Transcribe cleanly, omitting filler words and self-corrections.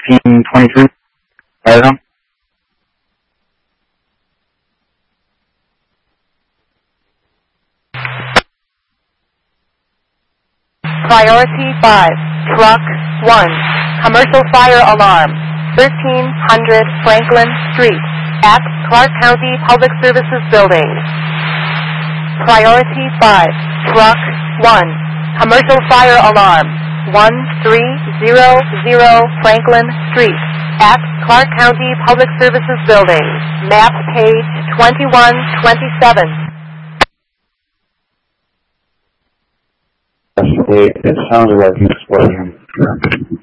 1523. Right on. Priority 5, Truck 1, Commercial Fire Alarm, 1300 Franklin Street, at Clark County Public Services Building. Priority 5, Truck 1, Commercial Fire Alarm, 1300 Franklin Street, at Clark County Public Services Building. Map page 2127. It sounded like an explosion.